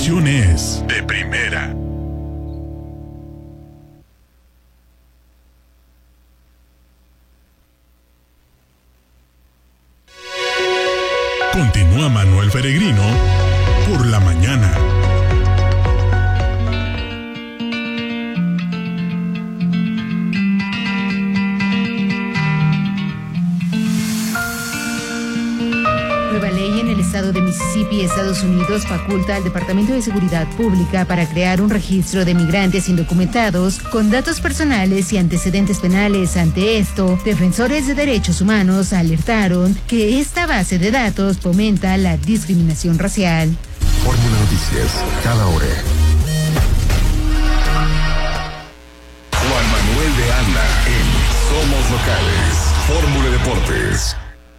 información es de primera. Continúa Manuel Peregrino por la mañana. Nueva ley en el estado de Mississippi, Estados Unidos, faculta al Departamento de Seguridad Pública para crear un registro de migrantes indocumentados con datos personales y antecedentes penales. Ante esto, defensores de derechos humanos alertaron que esta base de datos fomenta la discriminación racial. Fórmula Noticias, cada hora. Juan Manuel de Anda en Somos Locales. Fórmula Deportes.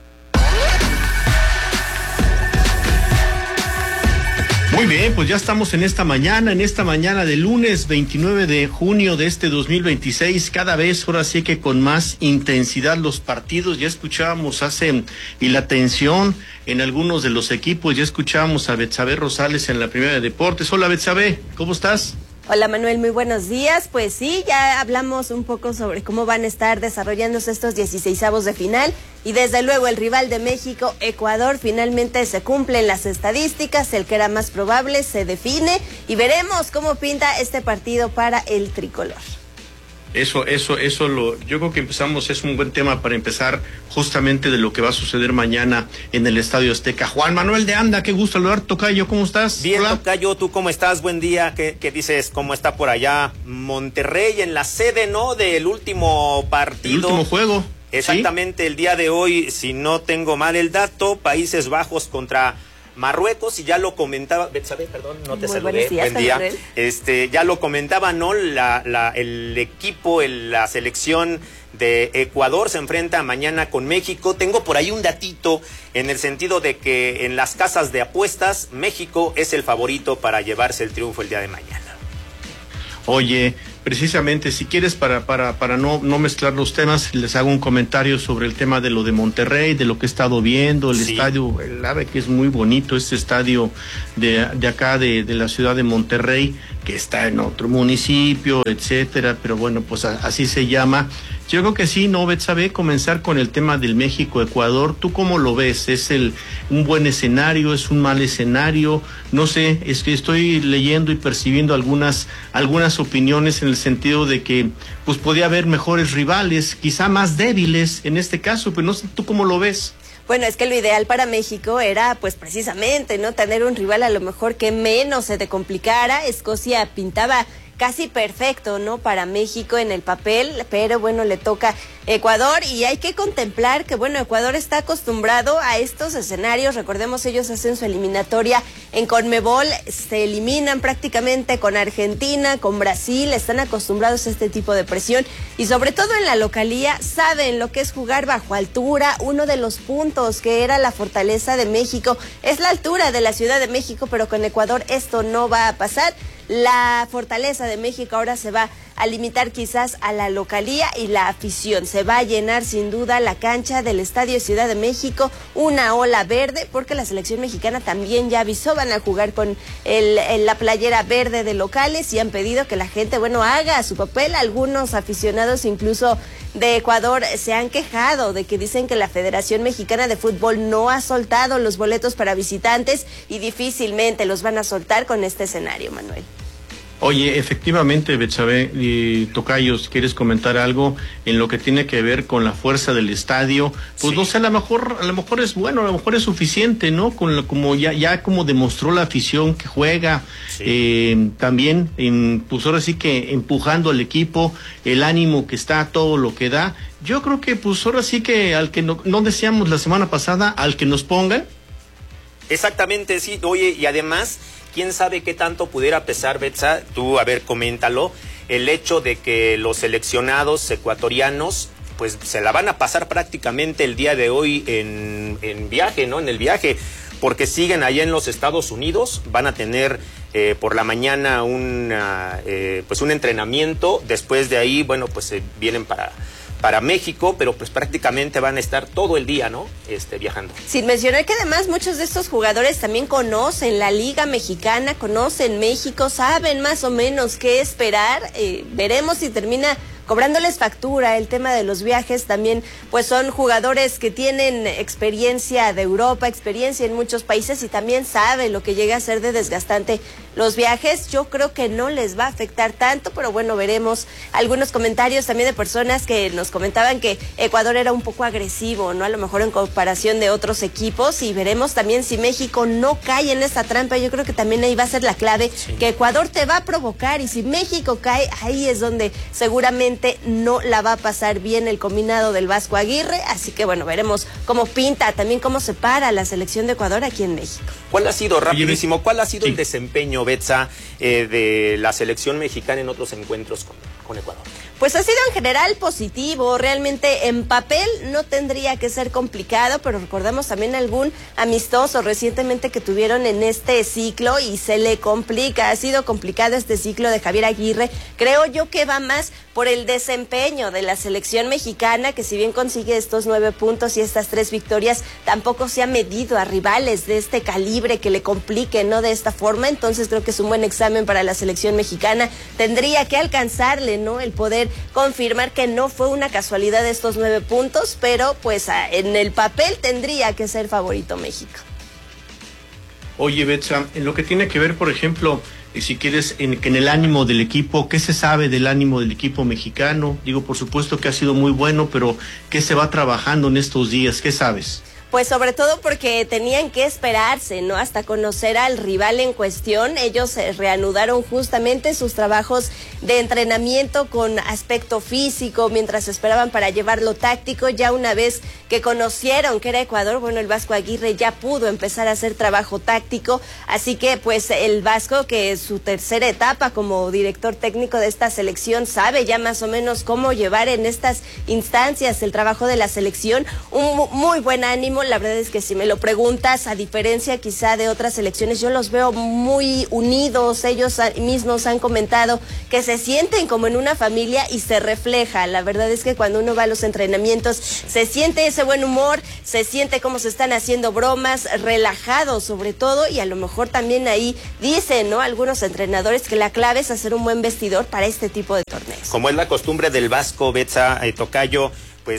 Muy bien, pues ya estamos en esta mañana de lunes 29 de junio de este 2026, cada vez ahora sí que con más intensidad los partidos. Ya escuchábamos y la tensión en algunos de los equipos, ya escuchábamos a Betsabe Rosales en la Primera de Deportes. Hola Betsabe, ¿cómo estás? Hola Manuel, muy buenos días. Pues sí, ya hablamos un poco sobre cómo van a estar desarrollándose estos 16avos de final y desde luego el rival de México, Ecuador, finalmente se cumplen las estadísticas, el que era más probable se define y veremos cómo pinta este partido para el tricolor. Yo creo que es un buen tema para empezar justamente de lo que va a suceder mañana en el Estadio Azteca. Juan Manuel de Anda, qué gusto saludar, tocayo, ¿cómo estás? Bien, hola. Tocayo, ¿tú cómo estás? Buen día, ¿qué dices? ¿Cómo está por allá Monterrey en la sede, no? Del último partido. El último juego. Exactamente, ¿sí? El día de hoy, si no tengo mal el dato, Países Bajos contra Marruecos, y ya lo comentaba, Betsabe, perdón, no te saludé, buen día. Ya lo comentaba, ¿no? El equipo, la selección de Ecuador se enfrenta mañana con México. Tengo por ahí un datito en el sentido de que en las casas de apuestas, México es el favorito para llevarse el triunfo el día de mañana. Oye, precisamente, si quieres, para no mezclar los temas, les hago un comentario sobre el tema de lo de Monterrey, de lo que he estado viendo, el estadio, el AVE, que es muy bonito, este estadio de acá, de la ciudad de Monterrey, que está en otro municipio, etcétera, pero bueno, pues así se llama. Yo creo que sí, ¿no, Betsabe? Comenzar con el tema del México-Ecuador, ¿tú cómo lo ves? ¿Es un buen escenario? ¿Es un mal escenario? No sé, es que estoy leyendo y percibiendo algunas opiniones en el sentido de que pues podía haber mejores rivales, quizá más débiles en este caso, pero no sé, ¿tú cómo lo ves? Bueno, es que lo ideal para México era, pues precisamente, ¿no? Tener un rival a lo mejor que menos se te complicara. Escocia pintaba casi perfecto, ¿no? Para México en el papel, pero bueno, le toca Ecuador y hay que contemplar que, bueno, Ecuador está acostumbrado a estos escenarios. Recordemos, ellos hacen su eliminatoria en Conmebol, se eliminan prácticamente con Argentina, con Brasil, están acostumbrados a este tipo de presión y sobre todo en la localía saben lo que es jugar bajo altura. Uno de los puntos que era la fortaleza de México es la altura de la Ciudad de México, pero con Ecuador esto no va a pasar. La fortaleza de México ahora se va a limitar quizás a la localía y la afición. Se va a llenar sin duda la cancha del Estadio Ciudad de México, una ola verde, porque la selección mexicana también ya avisó, van a jugar con la playera verde de locales y han pedido que la gente, bueno, haga su papel. Algunos aficionados incluso de Ecuador se han quejado de que dicen que la Federación Mexicana de Fútbol no ha soltado los boletos para visitantes y difícilmente los van a soltar con este escenario, Manuel. Oye, efectivamente, Betsabe y tocayo, si quieres comentar algo en lo que tiene que ver con la fuerza del estadio, pues sí. No sé, a lo mejor es bueno, a lo mejor es suficiente, ¿no? Como ya como demostró la afición que juega, también, pues ahora sí que empujando al equipo, el ánimo que está, todo lo que da. Yo creo que pues ahora sí que al que no decíamos la semana pasada, al que nos pongan. Exactamente, sí. Oye, y además, quién sabe qué tanto pudiera pesar, Betsa, tú, a ver, coméntalo, el hecho de que los seleccionados ecuatorianos pues se la van a pasar prácticamente el día de hoy en viaje, ¿no? En el viaje, porque siguen allá en los Estados Unidos, van a tener por la mañana un entrenamiento, después de ahí, bueno, pues vienen para para México, pero pues prácticamente van a estar todo el día, ¿no? Viajando. Sin mencionar que además muchos de estos jugadores también conocen la Liga Mexicana, conocen México, saben más o menos qué esperar. Veremos si termina cobrándoles factura el tema de los viajes. También pues son jugadores que tienen experiencia de Europa, experiencia en muchos países y también saben lo que llega a ser de desgastante los viajes. Yo creo que no les va a afectar tanto, pero bueno, veremos. Algunos comentarios también de personas que nos comentaban que Ecuador era un poco agresivo, ¿no? A lo mejor en comparación de otros equipos, y veremos también si México no cae en esta trampa. Yo creo que también ahí va a ser la clave, sí, que Ecuador te va a provocar, y si México cae, ahí es donde seguramente no la va a pasar bien el combinado del Vasco Aguirre. Así que bueno, veremos cómo pinta, también cómo se para la selección de Ecuador aquí en México. ¿Cuál ha sido, rapidísimo, cuál ha sido el desempeño, Betsa, de la selección mexicana en otros encuentros con Ecuador? Pues ha sido en general positivo, realmente en papel no tendría que ser complicado, pero recordamos también algún amistoso recientemente que tuvieron en este ciclo y se le complica. Ha sido complicado este ciclo de Javier Aguirre. Creo yo que va más por el desempeño de la selección mexicana, que si bien consigue estos 9 puntos y estas 3 victorias, tampoco se ha medido a rivales de este calibre que le complique, ¿no? De esta forma. Entonces creo que es un buen examen para la selección mexicana. Tendría que alcanzarle, ¿no? El poder confirmar que no fue una casualidad estos 9 puntos, pero pues en el papel tendría que ser favorito México. Oye, Betsa, en lo que tiene que ver, por ejemplo, si quieres, en el ánimo del equipo, ¿qué se sabe del ánimo del equipo mexicano? Digo, por supuesto que ha sido muy bueno, pero ¿qué se va trabajando en estos días? ¿Qué sabes? Pues sobre todo porque tenían que esperarse, ¿no? Hasta conocer al rival en cuestión. Ellos reanudaron justamente sus trabajos de entrenamiento con aspecto físico, mientras esperaban para llevarlo táctico. Ya una vez que conocieron que era Ecuador, bueno, el Vasco Aguirre ya pudo empezar a hacer trabajo táctico. Así que pues el Vasco, que es su tercera etapa como director técnico de esta selección, sabe ya más o menos cómo llevar en estas instancias el trabajo de la selección. Un muy buen ánimo. La verdad es que si me lo preguntas, a diferencia quizá de otras selecciones, yo los veo muy unidos. Ellos mismos han comentado que se sienten como en una familia y se refleja. La verdad es que cuando uno va a los entrenamientos se siente ese buen humor, se siente cómo se están haciendo bromas, relajados sobre todo, y a lo mejor también ahí dicen, ¿no?, algunos entrenadores que la clave es hacer un buen vestidor para este tipo de torneos. Como es la costumbre del Vasco, Betsa, Tocayo, pues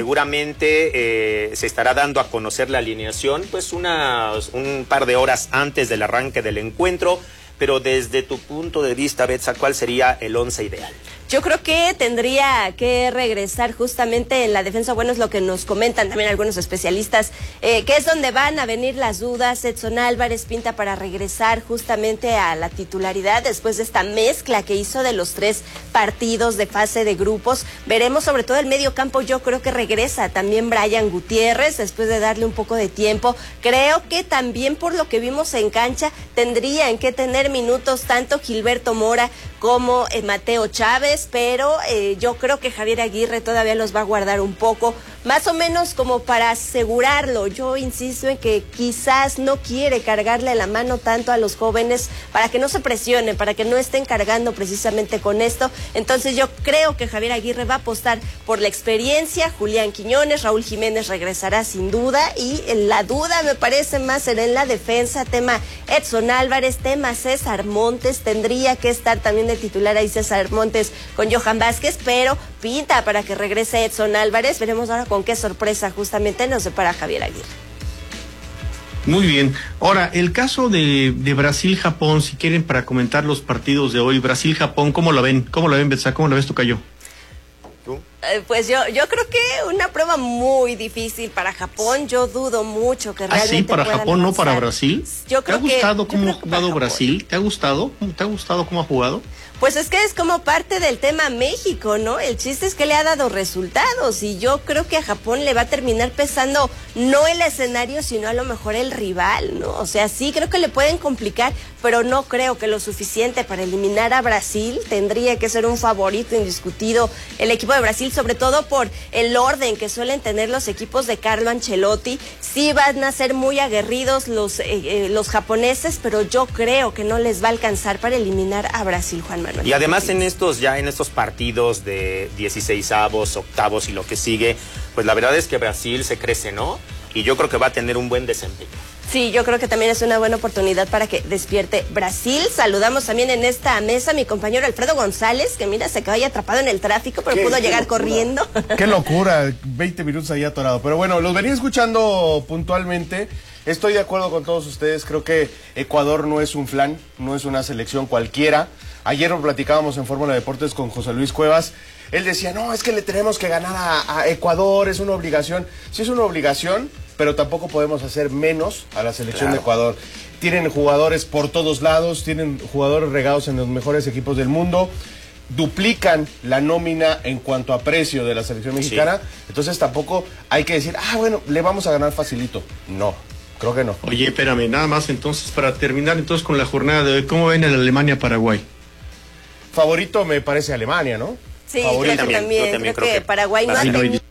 seguramente se estará dando a conocer la alineación pues un par de horas antes del arranque del encuentro, pero desde tu punto de vista, Betsa, ¿cuál sería el 11 ideal? Yo creo que tendría que regresar justamente en la defensa. Bueno, es lo que nos comentan también algunos especialistas, que es donde van a venir las dudas. Edson Álvarez pinta para regresar justamente a la titularidad después de esta mezcla que hizo de los 3 partidos de fase de grupos. Veremos sobre todo el medio campo. Yo creo que regresa también Brian Gutiérrez después de darle un poco de tiempo. Creo que también por lo que vimos en cancha tendrían que tener minutos tanto Gilberto Mora como Mateo Chávez, pero yo creo que Javier Aguirre todavía los va a guardar un poco, más o menos como para asegurarlo. Yo insisto en que quizás no quiere cargarle la mano tanto a los jóvenes para que no se presionen, para que no estén cargando precisamente con esto. Entonces yo creo que Javier Aguirre va a apostar por la experiencia. Julián Quiñones, Raúl Jiménez regresará sin duda, y la duda me parece más será en la defensa, tema Edson Álvarez, tema César Montes. Tendría que estar también de titular ahí César Montes con Johan Vázquez, pero pinta para que regrese Edson Álvarez. Veremos ahora con qué sorpresa justamente nos depara Javier Aguirre. Muy bien. Ahora, el caso de Brasil-Japón, si quieren, para comentar los partidos de hoy. Brasil-Japón, ¿cómo lo ven? ¿Cómo lo ven, Betsa? ¿Cómo lo ves, Tocayo? Pues yo creo que una prueba muy difícil para Japón. Yo dudo mucho que realmente sí, para Japón, avanzar. No para Brasil. Yo creo ¿Te ha gustado que, cómo ha jugado Brasil? ¿Te ha gustado? ¿Te ha gustado cómo ha jugado? Pues es que es como parte del tema México, ¿no? El chiste es que le ha dado resultados, y yo creo que a Japón le va a terminar pesando no el escenario, sino a lo mejor el rival, ¿no? O sea, sí creo que le pueden complicar, pero no creo que lo suficiente para eliminar a Brasil. Tendría que ser un favorito indiscutido el equipo de Brasil, sobre todo por el orden que suelen tener los equipos de Carlo Ancelotti. Sí van a ser muy aguerridos los japoneses, pero yo creo que no les va a alcanzar para eliminar a Brasil, Juan Manuel. Y además en estos partidos de 16avos, octavos y lo que sigue, pues la verdad es que Brasil se crece, ¿no? Y yo creo que va a tener un buen desempeño. Sí, yo creo que también es una buena oportunidad para que despierte Brasil. Saludamos también en esta mesa a mi compañero Alfredo González, que mira, se quedó ahí atrapado en el tráfico, pero pudo llegar corriendo. Qué locura, 20 minutos ahí atorado. Pero bueno, los venía escuchando puntualmente. Estoy de acuerdo con todos ustedes. Creo que Ecuador no es un flan, no es una selección cualquiera. Ayer lo platicábamos en Fórmula Deportes con José Luis Cuevas. Él decía, no, es que le tenemos que ganar a Ecuador, es una obligación. Sí es una obligación, pero tampoco podemos hacer menos a la selección de Ecuador. Tienen jugadores por todos lados, tienen jugadores regados en los mejores equipos del mundo, duplican la nómina en cuanto a precio de la selección mexicana, entonces tampoco hay que decir, bueno, le vamos a ganar facilito. No, creo que no. Oye, espérame, nada más entonces, para terminar entonces con la jornada de hoy, ¿cómo ven el Alemania-Paraguay? Favorito me parece Alemania, ¿no? Sí, creo que también. Creo que Paraguay no ha tenido